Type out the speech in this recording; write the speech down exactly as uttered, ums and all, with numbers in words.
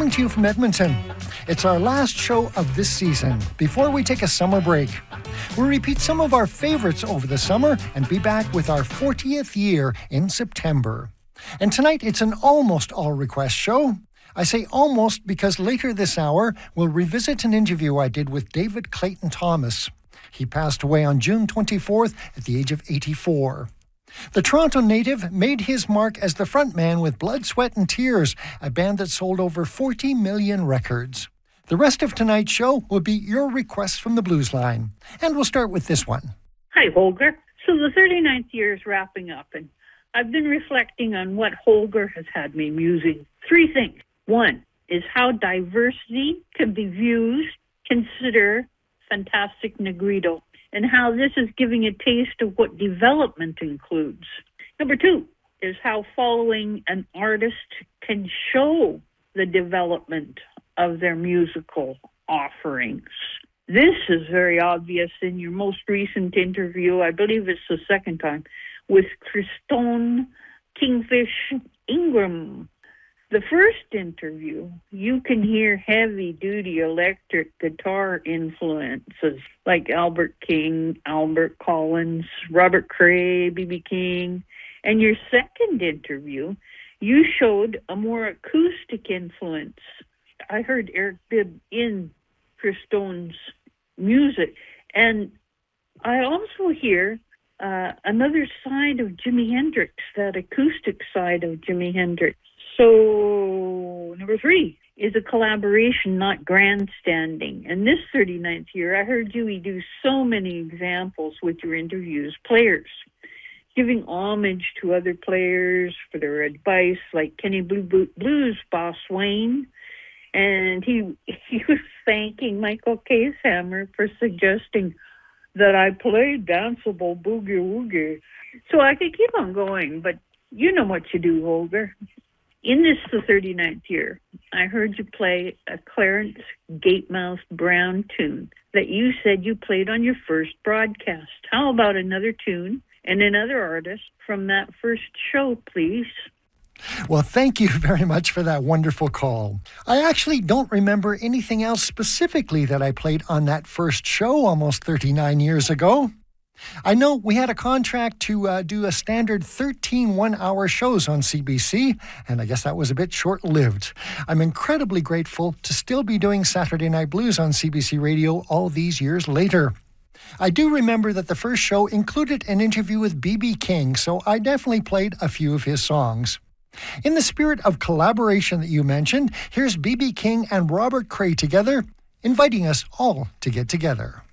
coming to you from Edmonton. It's our last show of this season before we take a summer break. We'll repeat some of our favorites over the summer and be back with our fortieth year in September. And tonight it's an almost all request show. I say almost because later this hour we'll revisit an interview I did with David Clayton Thomas. He passed away on June twenty-fourth at the age of eighty-four. The Toronto native made his mark as the frontman with Blood, Sweat and Tears, a band that sold over forty million records. The rest of tonight's show will be your requests from the Blues Line. And we'll start with this one. Hi, Holger. So the thirty-ninth year is wrapping up, and I've been reflecting on what Holger has had me musing. Three things. One is how diversity can be viewed, consider Fantastic Negrito, and how this is giving a taste of what development includes. Number two is how following an artist can show the development of their musical offerings. This is very obvious in your most recent interview, I believe it's the second time, with Christone Kingfish Ingram. The first interview, you can hear heavy-duty electric guitar influences like Albert King, Albert Collins, Robert Cray, B B King. And your second interview, you showed a more acoustic influence. I heard Eric Bibb in Christone's music. And I also hear uh, another side of Jimi Hendrix, that acoustic side of Jimi Hendrix. So, number three is a collaboration, not grandstanding. And this thirty-ninth year, I heard you do so many examples with your interviews. Players giving homage to other players for their advice, like Kenny Blue Blues boss Wayne. And he, he was thanking Michael Casehammer for suggesting that I played Danceable Boogie Woogie. So I could keep on going, but you know what you do, Holger. In this, the thirty-ninth year, I heard you play a Clarence Gatemouth Brown tune that you said you played on your first broadcast. How about another tune and another artist from that first show, please? Well, thank you very much for that wonderful call. I actually don't remember anything else specifically that I played on that first show almost thirty-nine years ago. I know we had a contract to uh, do a standard thirteen one-hour shows on C B C, and I guess that was a bit short-lived. I'm incredibly grateful to still be doing Saturday Night Blues on C B C Radio all these years later. I do remember that the first show included an interview with B B King, so I definitely played a few of his songs. In the spirit of collaboration that you mentioned, here's B B King and Robert Cray together, inviting us all to get together.